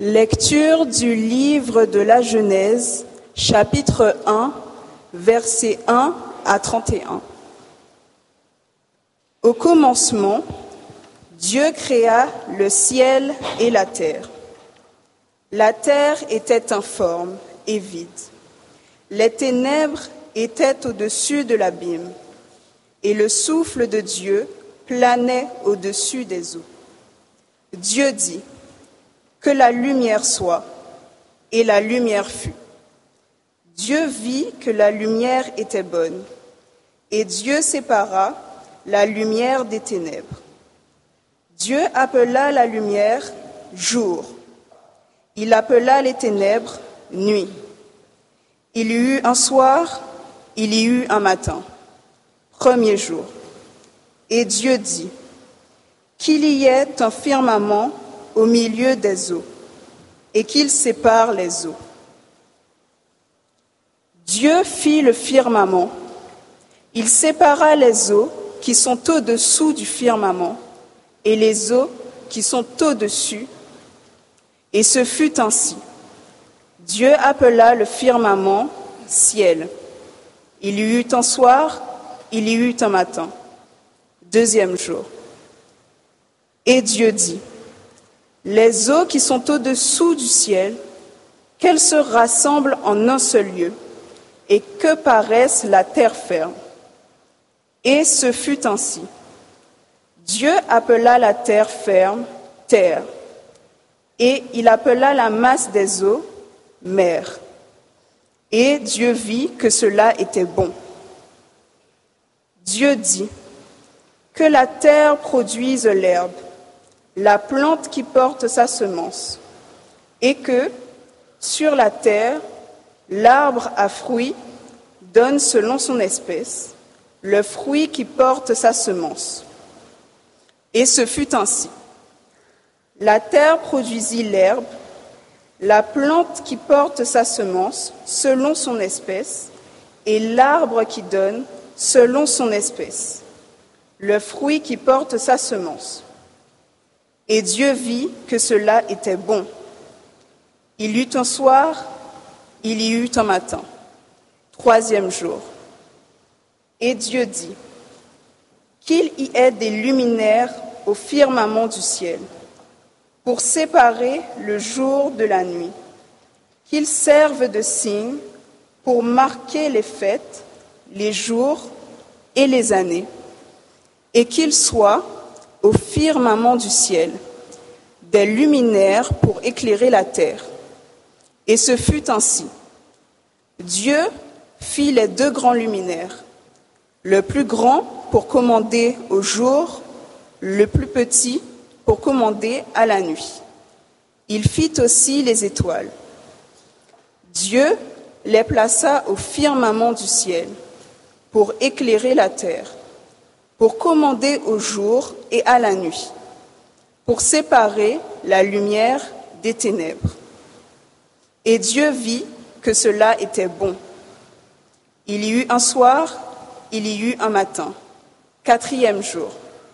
Lecture du livre de la Genèse, chapitre 1, versets 1 à 31. Au commencement, Dieu créa le ciel et la terre. La terre était informe et vide. Les ténèbres étaient au-dessus de l'abîme, et le souffle de Dieu planait au-dessus des eaux. Dieu dit : que la lumière soit, et la lumière fut. Dieu vit que la lumière était bonne, et Dieu sépara la lumière des ténèbres. Dieu appela la lumière jour. Il appela les ténèbres nuit. Il y eut un soir, il y eut un matin, premier jour. Et Dieu dit : qu'il y ait un firmament au milieu des eaux, et qu'il sépare les eaux. Dieu fit le firmament. Il sépara les eaux qui sont au-dessous du firmament et les eaux qui sont au-dessus. Et ce fut ainsi. Dieu appela le firmament ciel. Il y eut un soir, il y eut un matin, deuxième jour. Et Dieu dit : les eaux qui sont au-dessous du ciel, qu'elles se rassemblent en un seul lieu, et que paraisse la terre ferme. Et ce fut ainsi. Dieu appela la terre ferme terre, et il appela la masse des eaux mer. Et Dieu vit que cela était bon. Dieu dit : que la terre produise l'herbe, la plante qui porte sa semence, et que, sur la terre, l'arbre à fruits donne selon son espèce, le fruit qui porte sa semence. Et ce fut ainsi. La terre produisit l'herbe, la plante qui porte sa semence selon son espèce, et l'arbre qui donne selon son espèce, le fruit qui porte sa semence. Et Dieu vit que cela était bon. Il y eut un soir, il y eut un matin, troisième jour. Et Dieu dit : qu'il y ait des luminaires au firmament du ciel, pour séparer le jour de la nuit, qu'ils servent de signes pour marquer les fêtes, les jours et les années, et qu'ils soient au firmament du ciel, des luminaires pour éclairer la terre. Et ce fut ainsi. Dieu fit les deux grands luminaires, le plus grand pour commander au jour, le plus petit pour commander à la nuit. Il fit aussi les étoiles. Dieu les plaça au firmament du ciel pour éclairer la terre, pour commander au jour et à la nuit, pour séparer la lumière des ténèbres. Et Dieu vit que cela était bon. Il y eut un soir, il y eut un matin, quatrième jour.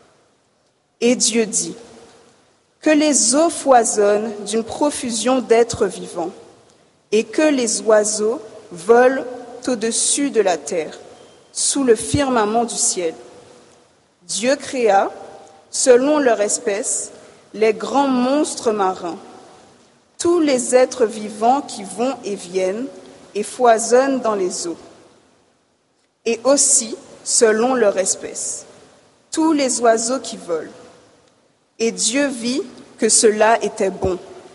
Et Dieu dit : que les eaux foisonnent d'une profusion d'êtres vivants, et que les oiseaux volent au-dessus de la terre, sous le firmament du ciel. Dieu créa, selon leur espèce, les grands monstres marins, tous les êtres vivants qui vont et viennent et foisonnent dans les eaux. Et aussi, selon leur espèce, tous les oiseaux qui volent. Et Dieu vit que cela était bon.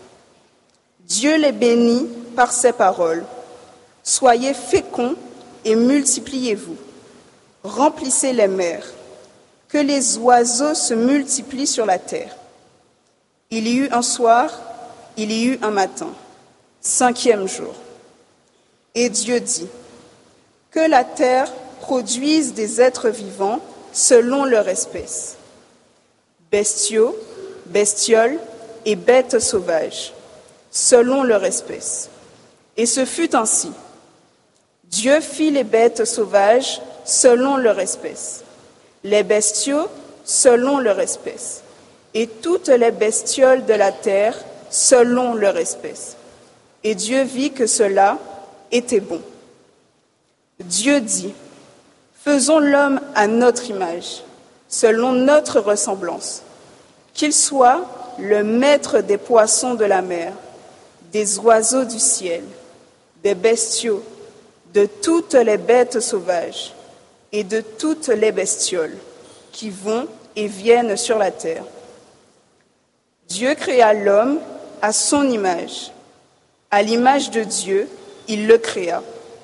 Dieu les bénit par ses paroles. Soyez féconds et multipliez-vous. Remplissez les mers. Que les oiseaux se multiplient sur la terre. Il y eut un soir, il y eut un matin, cinquième jour. Et Dieu dit : que la terre produise des êtres vivants selon leur espèce, bestiaux, bestioles et bêtes sauvages, selon leur espèce. Et ce fut ainsi. Dieu fit les bêtes sauvages selon leur espèce, les bestiaux selon leur espèce, et toutes les bestioles de la terre selon leur espèce. Et Dieu vit que cela était bon. Dieu dit, faisons l'homme à notre image, selon notre ressemblance, qu'il soit le maître des poissons de la mer, des oiseaux du ciel, des bestiaux, de toutes les bêtes sauvages et de toutes les bestioles qui vont et viennent sur la terre. Dieu créa l'homme à son image. À l'image de Dieu, il le créa.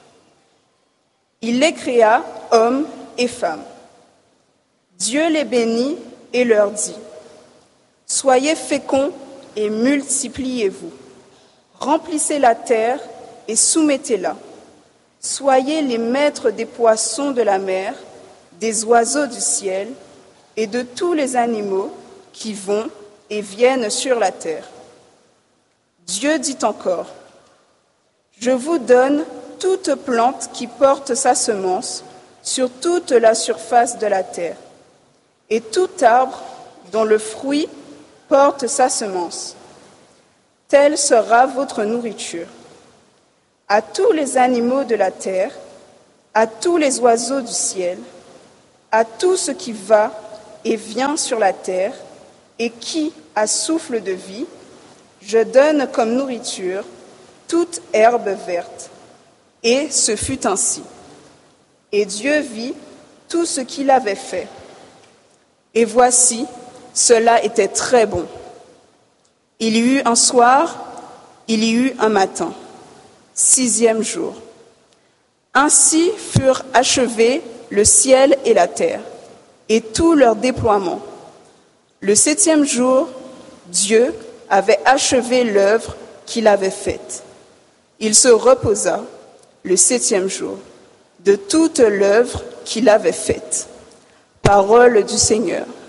Il les créa, hommes et femmes. Dieu les bénit et leur dit, « Soyez féconds et multipliez-vous. Remplissez la terre et soumettez-la. Soyez les maîtres des poissons de la mer, des oiseaux du ciel et de tous les animaux qui vont et viennent sur la terre. » Dieu dit encore, « Je vous donne toute plante qui porte sa semence sur toute la surface de la terre, et tout arbre dont le fruit porte sa semence. Telle sera votre nourriture. À tous les animaux de la terre, à tous les oiseaux du ciel, à tout ce qui va et vient sur la terre, et qui a souffle de vie, je donne comme nourriture toute herbe verte. » Et ce fut ainsi. Et Dieu vit tout ce qu'il avait fait. Et voici, cela était très bon. Il y eut un soir, il y eut un matin, 6e jour. Ainsi furent achevés le ciel et la terre, et tout leur déploiement. Le 7e jour, Dieu avait achevé l'œuvre qu'il avait faite. Il se reposa le 7e jour de toute l'œuvre qu'il avait faite. Parole du Seigneur.